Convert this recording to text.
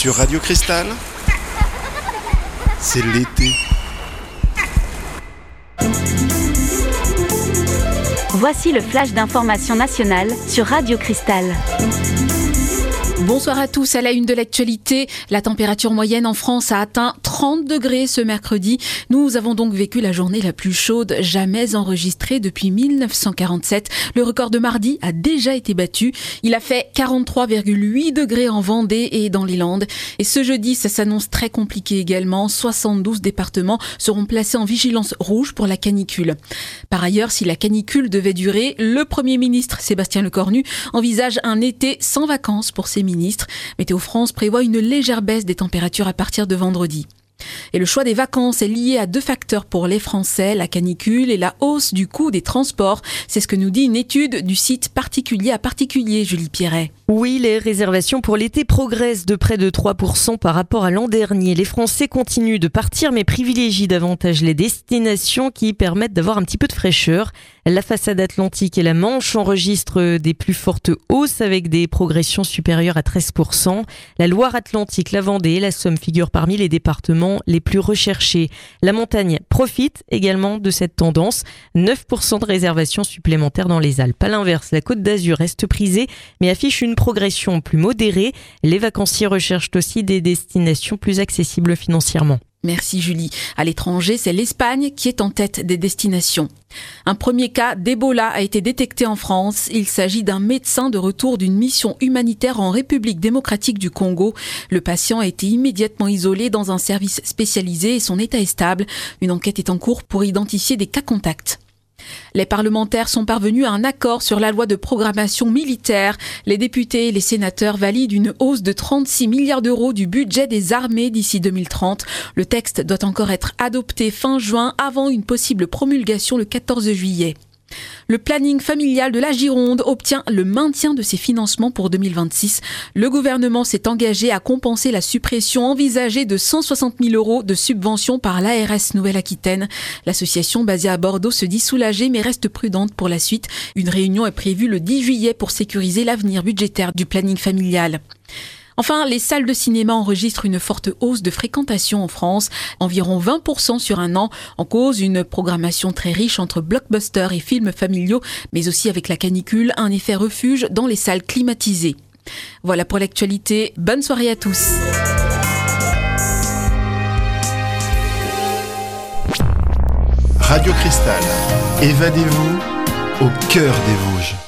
Sur Radio Cristal, c'est l'été. Voici le flash d'information nationale sur Radio Cristal. Bonsoir à tous. À la une de l'actualité, la température moyenne en France a atteint 30 degrés ce mercredi. Nous avons donc vécu la journée la plus chaude jamais enregistrée depuis 1947. Le record de mardi a déjà été battu. Il a fait 43,8 degrés en Vendée et dans les Landes. Et ce jeudi, ça s'annonce très compliqué également. 72 départements seront placés en vigilance rouge pour la canicule. Par ailleurs, si la canicule devait durer, le Premier ministre Sébastien Lecornu envisage un été sans vacances pour ses ministres. Météo France prévoit une légère baisse des températures à partir de vendredi. Et le choix des vacances est lié à deux facteurs pour les Français, la canicule et la hausse du coût des transports. C'est ce que nous dit une étude du site Particulier à Particulier, Julie Pierret. Oui, les réservations pour l'été progressent de près de 3% par rapport à l'an dernier. Les Français continuent de partir mais privilégient davantage les destinations qui permettent d'avoir un petit peu de fraîcheur. La façade atlantique et la Manche enregistrent des plus fortes hausses avec des progressions supérieures à 13%. La Loire-Atlantique, la Vendée et la Somme figurent parmi les départements les plus recherchés. La montagne profite également de cette tendance. 9% de réservations supplémentaires dans les Alpes. À l'inverse, la Côte d'Azur reste prisée mais affiche une progression plus modérée. Les vacanciers recherchent aussi des destinations plus accessibles financièrement. Merci Julie. À l'étranger, c'est l'Espagne qui est en tête des destinations. Un premier cas d'Ebola a été détecté en France. Il s'agit d'un médecin de retour d'une mission humanitaire en République démocratique du Congo. Le patient a été immédiatement isolé dans un service spécialisé et son état est stable. Une enquête est en cours pour identifier des cas contacts. Les parlementaires sont parvenus à un accord sur la loi de programmation militaire. Les députés et les sénateurs valident une hausse de 36 milliards d'euros du budget des armées d'ici 2030. Le texte doit encore être adopté fin juin avant une possible promulgation le 14 juillet. Le planning familial de la Gironde obtient le maintien de ses financements pour 2026. Le gouvernement s'est engagé à compenser la suppression envisagée de 160 000 euros de subventions par l'ARS Nouvelle-Aquitaine. L'association basée à Bordeaux se dit soulagée mais reste prudente pour la suite. Une réunion est prévue le 10 juillet pour sécuriser l'avenir budgétaire du planning familial. Enfin, les salles de cinéma enregistrent une forte hausse de fréquentation en France, environ 20% sur un an, en cause une programmation très riche entre blockbusters et films familiaux, mais aussi avec la canicule, un effet refuge dans les salles climatisées. Voilà pour l'actualité, bonne soirée à tous. Radio Cristal, évadez-vous au cœur des Vosges.